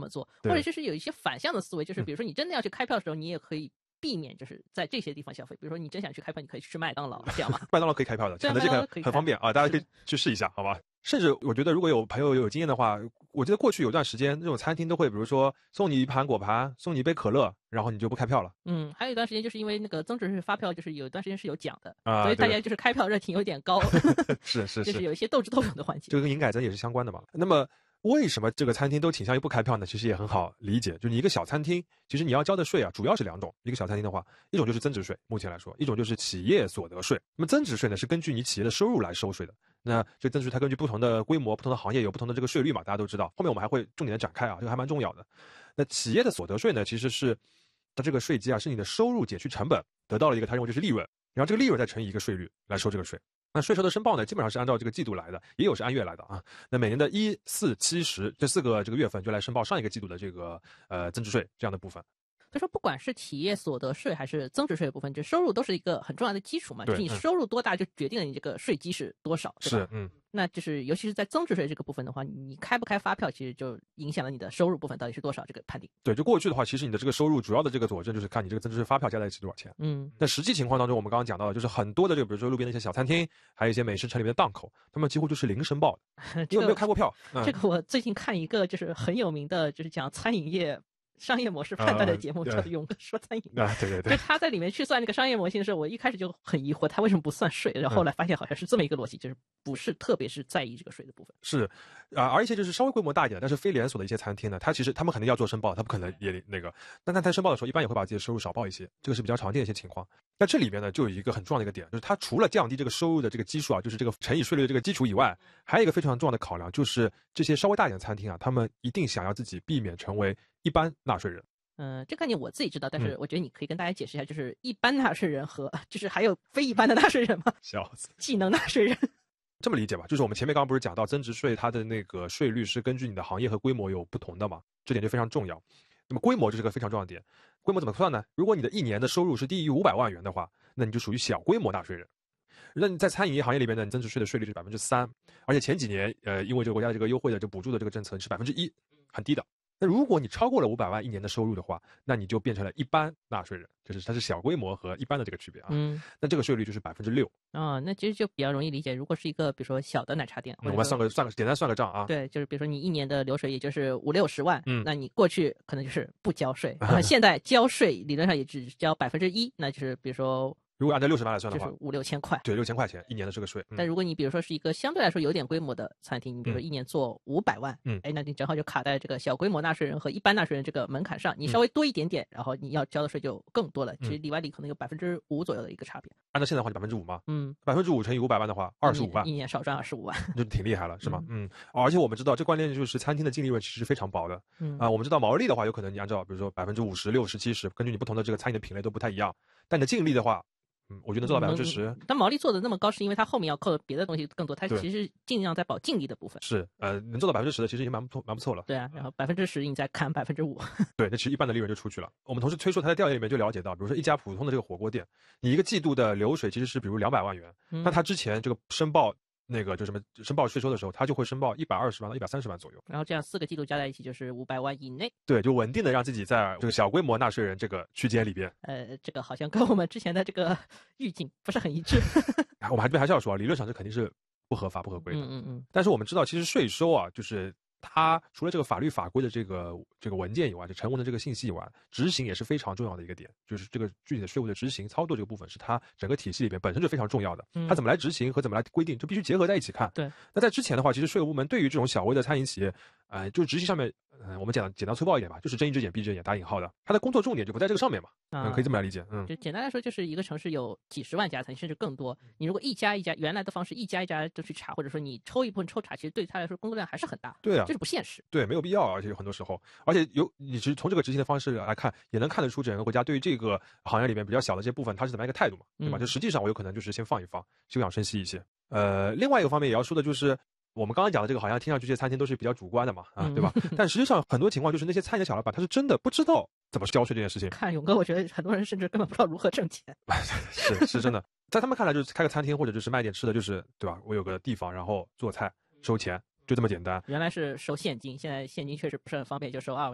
么做，或者就是有一些反向的思维，就是比如说你真的要去开票的时候，你也可以避免就是在这些地方消费，比如说你真想去开票，你可以去吃麦当劳，这样嘛。 麦当劳可以开票的，肯德基很方便啊，大家可以去试一下，好吧？甚至我觉得，如果有朋友有经验的话，我记得过去有段时间，这种餐厅都会，比如说送你一盘果盘，送你一杯可乐，然后你就不开票了。 还有一段时间，就是因为那个增值税发票，就是有一段时间是有奖的，所以大家就是开票热情有点高。 是， 就是有一些斗智斗勇的环节。 这个跟营改增也是相关的嘛。那么为什么这个餐厅都倾向于不开票呢？其实也很好理解，就你一个小餐厅，其实你要交的税啊，主要是2种。一个小餐厅的话，一种就是增值税，目前来说，一种就是企业所得税。那么增值税呢，是根据你企业的收入来收税的。那这增值税它根据不同的规模、不同的行业有不同的这个税率嘛，大家都知道。后面我们还会重点的展开啊，这个还蛮重要的。那企业的所得税呢，其实是它这个税基啊，是你的收入减去成本得到了一个，它认为就是利润，然后这个利润再乘以一个税率来收这个税。那税收的申报呢，基本上是按照这个季度来的，也有是按月来的啊。那每年的1、4、7、10这4个这个月份就来申报上一个季度的这个增值税这样的部分。 所以说，不管是企业所得税还是增值税的部分，就收入都是一个很重要的基础嘛。就是你收入多大，就决定了你这个税基是多少，对吧？ 是， 那就是尤其是在增值税这个部分的话，你开不开发票，其实就影响了你的收入部分到底是多少这个判定。 对，就过去的话，其实你的这个收入主要的这个佐证就是看你这个增值税发票加在一起多少钱。那实际情况当中，我们刚刚讲到的就是很多的这个，比如说路边的一些小餐厅，还有一些美食城里面的档口，他们几乎就是零申报的。你有没有开过票？ 这个我最近看一个就是很有名的，就是讲餐饮业商业模式判断的节目，叫《勇哥说餐饮》 对， 就他在里面去算这个商业模型的时候，我一开始就很疑惑，他为什么不算税？然后后来发现好像是这么一个逻辑，就是不是特别是在意这个税的部分。 是，而一些就是稍微规模大一点，但是非连锁的一些餐厅呢，他们肯定要做申报，他不可能也那个，但他申报的时候一般也会把自己的收入少报一些，这个是比较常见的一些情况。那这里边呢，就有一个很重要的一个点，就是它除了降低这个收入的这个基数啊，就是这个乘以税率的这个基础以外，还有一个非常重要的考量，就是这些稍微大一点的餐厅啊，他们一定想要自己避免成为一般纳税人。 这个概念我自己知道，但是我觉得你可以跟大家解释一下，就是一般纳税人和就是还有非一般的纳税人吗？ 笑死， 技能纳税人。 这么理解吧，就是我们前面刚刚不是讲到增值税它的那个税率是根据你的行业和规模有不同的嘛，这点就非常重要。那么规模就是个非常重要的点，规模怎么算呢？如果你的一年的收入是低于500万元的话，那你就属于小规模纳税人。那你在餐饮业行业里边呢，你增值税的税率是3%，而且前几年因为这个国家的这个优惠的这个补助的这个政策是1%，很低的。那如果你超过了500万一年的收入的话，那你就变成了一般纳税人，就是它是小规模和一般的这个区别啊。那这个税率就是6%。 那其实就比较容易理解。如果是一个比如说小的奶茶店， 我们简单算个账啊。 对，就是比如说你一年的流水也就是50-60万，那你过去可能就是不交税，现在交税理论上也只交1%，那就是比如说。 如果按照60万来算的话， 就是5-6千块。 对，6000块钱一年的这个税。 但如果你比如说是一个相对来说有点规模的餐厅，你比如说一年做500万，那你正好就卡在这个小规模纳税人和一般纳税人这个门槛上，你稍微多一点点，然后你要交的税就更多了。其实里外里可能有5%左右的一个差别。 按照现在的话就5%嘛，5%乘以500万的话，25万， 一年少赚25万， 就挺厉害了，是吗？而且我们知道这关键就是餐厅的净利润其实非常薄的。我们知道毛利的话，有可能你按照比如说50%、60%、70%，根据你不同的这个餐饮的品类都不太一样，但你的净利的话。我觉得能做到10%。 但毛利做的那么高，是因为它后面要扣的别的东西更多，它其实尽量在保净利的部分。 是，能做到10%的，其实已经蛮不错了。 对啊，然后10%你再砍5%。 对，那其实一半的利润就出去了。我们同时推出他在调研里面就了解到，比如说一家普通的这个火锅店，你一个季度的流水其实是比如200万元，那他之前这个申报。那个就什么申报税收的时候，他就会申报120万到130万左右， 然后这样4个季度加在一起就是500万以内。 对，就稳定的让自己在这个小规模纳税人这个区间里边。 这个好像跟我们之前的这个预警不是很一致。 我们还是要说，理论上这肯定是不合法不合规的。但是我们知道，其实税收啊，就是它除了这个法律法规的这个文件以外，就成文的这个信息以外，执行也是非常重要的一个点。就是这个具体的税务的执行操作这个部分，是它整个体系里边本身就非常重要的。它怎么来执行和怎么来规定，就必须结合在一起看。 对。 那在之前的话，其实税务部门对于这种小微的餐饮企业，就是执行上面，我们讲简单粗暴一点吧，就是睁一只眼闭一只眼打引号的，它的工作重点就不在这个上面嘛。可以这么来理解。 就简单来说，就是一个城市有几十万家餐厅，甚至更多。你如果一家一家原来的方式一家一家都去查，或者说你抽一部分抽查，其实对他来说工作量还是很大。 对啊， 这是不现实。 对，没有必要，而且有很多时候，而且你其实从这个执行的方式来看，也能看得出整个国家对于这个行业里面比较小的这些部分，它是怎么样一个态度嘛，对吧？就实际上我有可能就是先放一放，休养生息一些。另外一个方面也要说的就是。我们刚刚讲的这个好像听上去这些餐厅都是比较主观的嘛，对吧？但实际上很多情况就是那些餐饮的小老板他是真的不知道怎么交税这件事情。 看勇哥，我觉得很多人甚至根本不知道如何挣钱。 是真的，在他们看来就是开个餐厅或者就是卖点吃的，就是对吧？我有个地方，然后做菜收钱，就这么简单。 原来是收现金，现在现金确实不是很方便，就收2维。